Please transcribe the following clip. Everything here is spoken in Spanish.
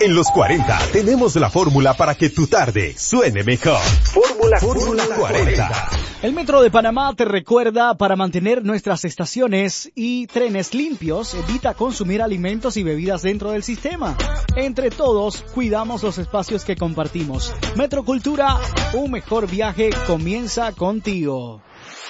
En los 40 tenemos la fórmula para que tu tarde suene mejor. Fórmula 40. El Metro de Panamá te recuerda: para mantener nuestras estaciones y trenes limpios, evita consumir alimentos y bebidas dentro del sistema. Entre todos, cuidamos los espacios que compartimos. Metrocultura, un mejor viaje comienza contigo.